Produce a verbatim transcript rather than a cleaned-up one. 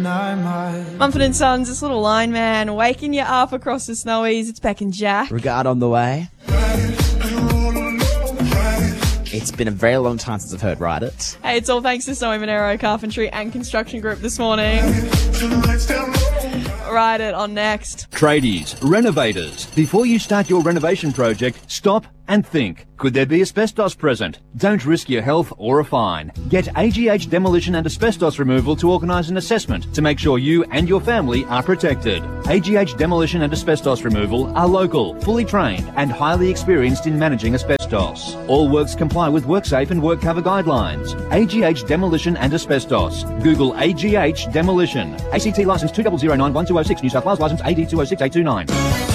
Mumford and Sons, this little line man, waking you up across the snowies. It's Beck and Jack. Regard on the way. It's been a very long time since I've heard Ride It. Hey, it's all thanks to Snowy Monero Carpentry and Construction Group this morning. Ride It on next. Tradies, renovators. Before you start your renovation project, stop and think. Could there be asbestos present? Don't risk your health or a fine. Get A G H Demolition and Asbestos Removal to organise an assessment to make sure you and your family are protected. A G H Demolition and Asbestos Removal are local, fully trained and highly experienced in managing asbestos. All works comply with WorkSafe and WorkCover guidelines. A G H Demolition and Asbestos. Google A G H Demolition. A C T licence two zero zero nine one two zero six, New South Wales licence A D two zero six eight two nine.